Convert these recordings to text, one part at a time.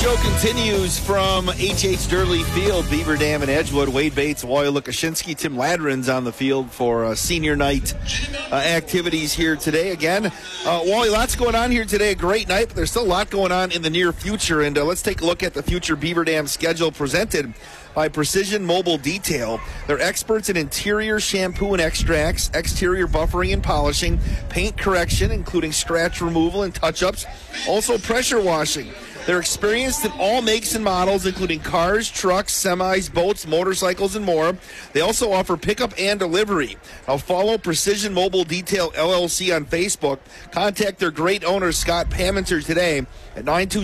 show continues from H.H. Durley Field, Beaver Dam and Edgewood. Wade Bates, Wally Lukashinsky, Tim Ladrin's on the field for senior night activities here today. Again, Wally, lots going on here today. A great night, but there's still a lot going on in the near future. And let's take a look at the future Beaver Dam schedule presented by Precision Mobile Detail. They're experts in interior shampoo and extracts, exterior buffering and polishing, paint correction, including scratch removal and touch-ups, also pressure washing. They're experienced in all makes and models, including cars, trucks, semis, boats, motorcycles, and more. They also offer pickup and delivery. Now follow Precision Mobile Detail LLC on Facebook. Contact their great owner, Scott Pamenter, today at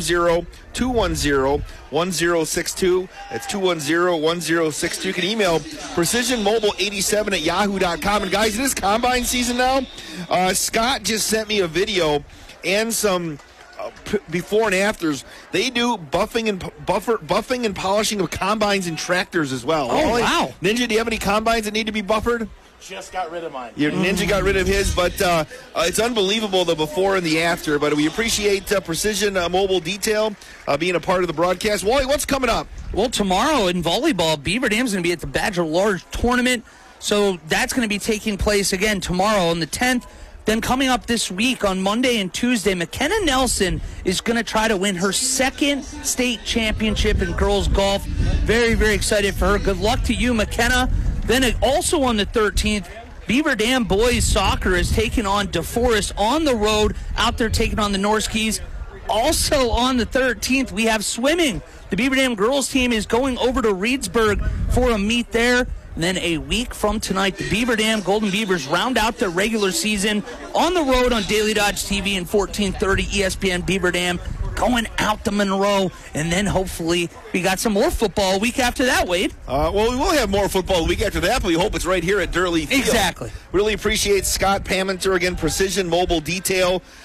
920-210-1062. That's 210-1062. You can email precisionmobile87 at yahoo.com. And guys, it is combine season now. Scott just sent me a video and some before and afters. They do buffing and polishing of combines and tractors as well. Oh, wow. Ninja, do you have any combines that need to be buffered? Just got rid of mine. Your Ninja got rid of his, but it's unbelievable the before and the after. But we appreciate Precision Mobile Detail being a part of the broadcast. Wally, what's coming up? Well, tomorrow in volleyball, Beaver Dam's going to be at the Badger Large Tournament. So that's going to be taking place again tomorrow on the 10th. Then coming up this week on Monday and Tuesday, McKenna Nelson is going to try to win her second state championship in girls golf. Very, very excited for her. Good luck to you, McKenna. Then also on the 13th, Beaver Dam boys soccer is taking on DeForest on the road, out there taking on the Norskies. Also on the 13th, we have swimming. The Beaver Dam girls team is going over to Reedsburg for a meet there. And then a week from tonight, the Beaver Dam Golden Beavers round out their regular season on the road on Daily Dodge TV and 1430 ESPN Beaver Dam, going out to Monroe. And then hopefully we got some more football a week after that, Wade. Well, we will have more football a week after that, but we hope it's right here at Durley Field. Exactly. Really appreciate Scott Pamenter, again, Precision Mobile Detail.